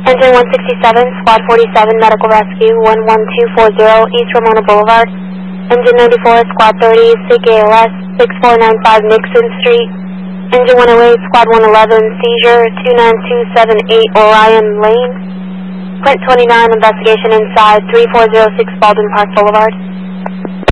Engine 167, Squad 47, Medical Rescue, 11240, East Ramona Boulevard. Engine 94, Squad 30, SIG ALS, 6495 Nixon Street. Engine 108, Squad 111, Seizure, 29278 Orion Lane. Print 29, investigation inside, 3406 Baldwin Park Boulevard.